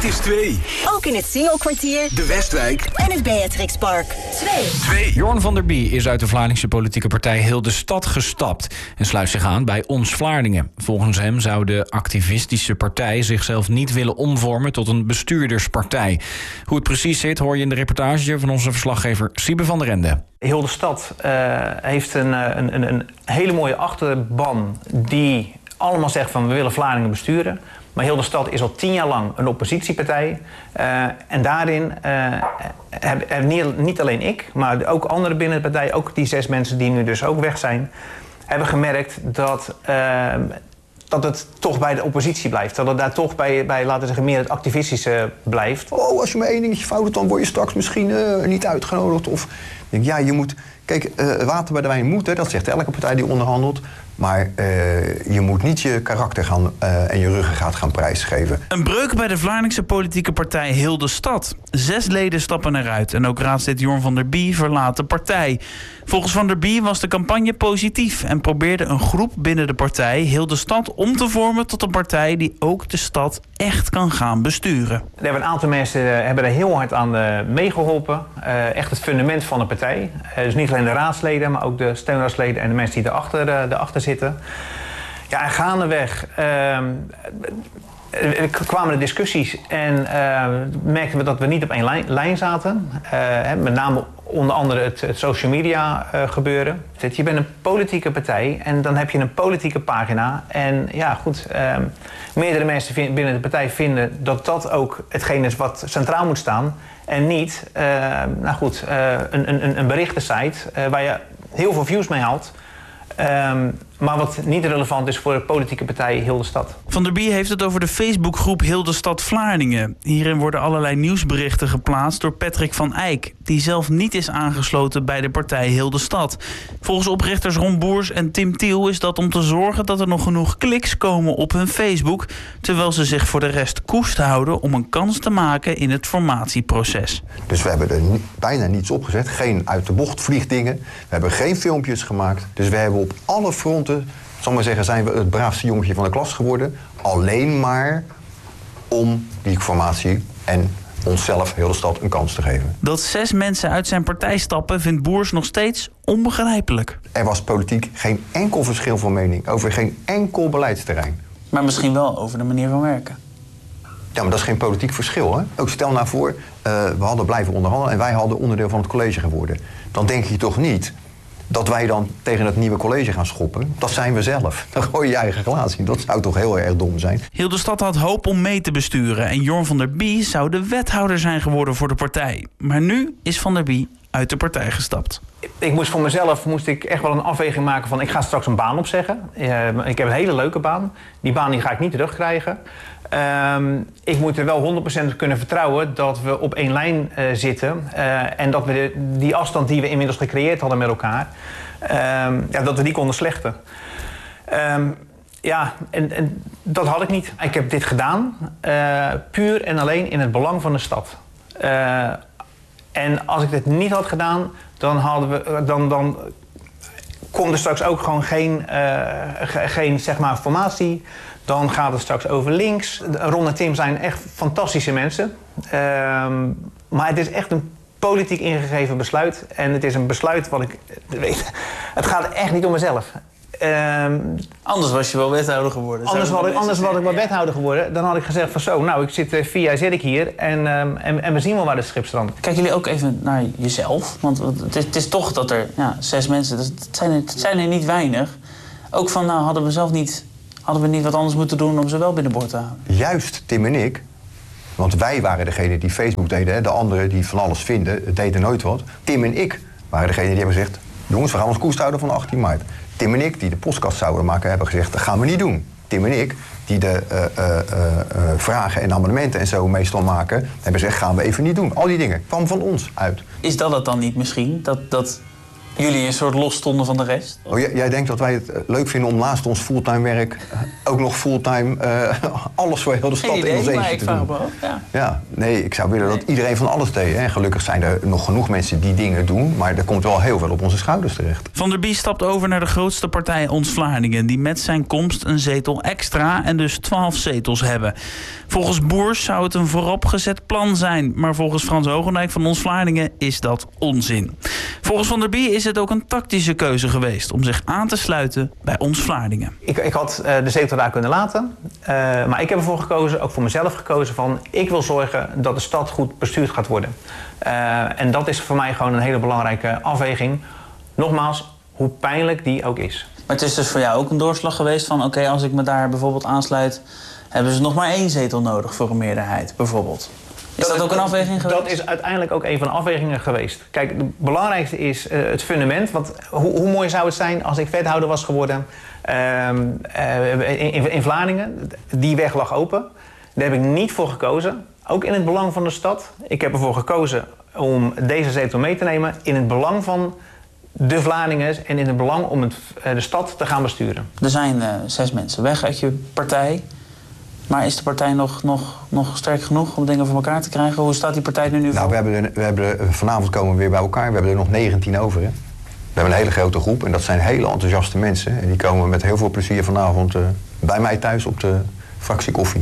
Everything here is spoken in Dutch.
Dit is 2. Ook in het Singelkwartier, De Westwijk en het Beatrixpark. 2. Jorn van der Bie is uit de Vlaamse politieke partij Heel de Stad gestapt en sluit zich aan bij Ons Vlaardingen. Volgens hem zou de activistische partij zichzelf niet willen omvormen tot een bestuurderspartij. Hoe het precies zit hoor je in de reportage van onze verslaggever Siebe van der Ende. Heel de Stad heeft een hele mooie achterban die allemaal zegt van we willen Vlaardingen besturen. Maar Heel de Stad is al 10 jaar lang een oppositiepartij. En daarin hebben niet alleen ik, maar ook anderen binnen de partij, ook die 6 mensen die nu dus ook weg zijn, hebben gemerkt dat het toch bij de oppositie blijft. Dat het daar toch bij laten we zeggen, meer het activistische blijft. Oh, als je maar 1 dingetje fout doet, dan word je straks misschien niet uitgenodigd. Of ja, je moet. Kijk, water bij de wijn moet, hè, dat zegt elke partij die onderhandelt. Maar je moet niet je karakter en je ruggengraat gaan prijsgeven. Een breuk bij de Vlaamse politieke partij Heel de Stad. 6 leden stappen eruit en ook raadslid Jorn van der Bie verlaat de partij. Volgens Van der Bie was de campagne positief en probeerde een groep binnen de partij Heel de Stad om te vormen tot een partij die ook de stad echt kan gaan besturen. Er hebben een aantal mensen hebben er heel hard aan meegeholpen. Echt het fundament van de partij. Dus niet alleen de raadsleden, maar ook de steunraadsleden en de mensen die erachter zitten. Ja, en gaandeweg kwamen de discussies en merkten we dat we niet op één lijn zaten. Met name onder andere het social media gebeuren. Je bent een politieke partij en dan heb je een politieke pagina. En ja, goed, meerdere mensen binnen de partij vinden dat dat ook hetgeen is wat centraal moet staan. En niet een berichtensite waar je heel veel views mee haalt. Maar wat niet relevant is voor de politieke partij Heel de Stad. Van der Bie heeft het over de Facebookgroep Heel de Stad Vlaardingen. Hierin worden allerlei nieuwsberichten geplaatst door Patrick van Eyck, die zelf niet is aangesloten bij de partij Heel de Stad. Volgens oprichters Ron Boers en Tim Tiel is dat om te zorgen dat er nog genoeg kliks komen op hun Facebook, terwijl ze zich voor de rest koest houden om een kans te maken in het formatieproces. Dus we hebben er bijna niets opgezet. Geen uit de bocht vliegdingen. We hebben geen filmpjes gemaakt. Dus we hebben op alle fronten, zal maar zeggen, zijn we het braafste jongetje van de klas geworden. Alleen maar om die formatie en onszelf, Heel de Stad, een kans te geven. Dat 6 mensen uit zijn partij stappen vindt Boers nog steeds onbegrijpelijk. Er was politiek geen enkel verschil van mening over geen enkel beleidsterrein. Maar misschien wel over de manier van werken. Ja, maar dat is geen politiek verschil, hè? Ook stel nou voor, we hadden blijven onderhandelen en wij hadden onderdeel van het college geworden. Dan denk je toch niet dat wij dan tegen het nieuwe college gaan schoppen. Dat zijn we zelf. Dan gooi je je eigen glaas in. Dat zou toch heel erg dom zijn. Heel de Stad had hoop om mee te besturen en Jorn van der Bie zou de wethouder zijn geworden voor de partij. Maar nu is Van der Bie uit de partij gestapt. Voor mezelf moest ik echt wel een afweging maken van ik ga straks een baan opzeggen. Ik heb een hele leuke baan. Die baan die ga ik niet terugkrijgen. Ik moet er wel 100% kunnen vertrouwen dat we op één lijn zitten. En dat we die afstand die we inmiddels gecreëerd hadden met elkaar, dat we die konden slechten. En dat had ik niet. Ik heb dit gedaan puur en alleen in het belang van de stad. En als ik dit niet had gedaan, dan komt er straks ook gewoon geen zeg maar, formatie. Dan gaat het straks over links. Ron en Tim zijn echt fantastische mensen. Maar het is echt een politiek ingegeven besluit. En het is een besluit wat ik weet. Het gaat echt niet om mezelf. Anders was je wel wethouder geworden. Anders was ik wel wethouder geworden. Dan had ik gezegd van zo, nou, ik zit 4 jaar zit ik hier en we zien wel waar de schip strandt. Kijken jullie ook even naar jezelf? Want het is toch dat er 6 mensen, het zijn er niet weinig. Ook van, nou, hadden we niet wat anders moeten doen om ze wel binnenboord te houden? Juist Tim en ik, want wij waren degene die Facebook deden. Hè? De anderen die van alles vinden, deden nooit wat. Tim en ik waren degene die hebben gezegd, jongens, we gaan ons koest houden van 18 maart. Tim en ik, die de podcast zouden maken, hebben gezegd, dat gaan we niet doen. Tim en ik, die de vragen en amendementen en zo meestal maken, hebben gezegd, gaan we even niet doen. Al die dingen kwam van ons uit. Is dat het dan niet misschien? Dat Jullie een soort los stonden van de rest? Oh, jij denkt dat wij het leuk vinden om naast ons fulltime werk ook nog fulltime alles voor heel de stad in ons eentje te doen? Ja, nee, ik zou willen dat iedereen van alles deed. En gelukkig zijn er nog genoeg mensen die dingen doen, maar er komt wel heel veel op onze schouders terecht. Van der Bie stapt over naar de grootste partij Ons Vlaardingen, die met zijn komst een zetel extra en dus 12 zetels hebben. Volgens Boers zou het een vooropgezet plan zijn, maar volgens Frans Hogendijk van Ons Vlaardingen is dat onzin. Volgens Van der Bie is het ook een tactische keuze geweest om zich aan te sluiten bij Ons Vlaardingen. Ik had de zetel daar kunnen laten, maar ik heb ervoor gekozen, ook voor mezelf gekozen van ik wil zorgen dat de stad goed bestuurd gaat worden. En dat is voor mij gewoon een hele belangrijke afweging. Nogmaals, hoe pijnlijk die ook is. Maar het is dus voor jou ook een doorslag geweest van oké, als ik me daar bijvoorbeeld aansluit, hebben ze nog maar 1 zetel nodig voor een meerderheid, bijvoorbeeld. Is dat ook een afweging geweest? Dat is uiteindelijk ook een van de afwegingen geweest. Kijk, het belangrijkste is het fundament. Want hoe mooi zou het zijn als ik wethouder was geworden in Vlaardingen. Die weg lag open. Daar heb ik niet voor gekozen. Ook in het belang van de stad. Ik heb ervoor gekozen om deze zetel mee te nemen in het belang van de Vlaardingers en in het belang om de stad te gaan besturen. Er zijn 6 mensen weg uit je partij. Maar is de partij nog sterk genoeg om dingen voor elkaar te krijgen? Hoe staat die partij er nu voor? Vanavond komen we weer bij elkaar. We hebben er nog 19 over. Hè? We hebben een hele grote groep en dat zijn hele enthousiaste mensen. En die komen met heel veel plezier vanavond bij mij thuis op de fractie koffie.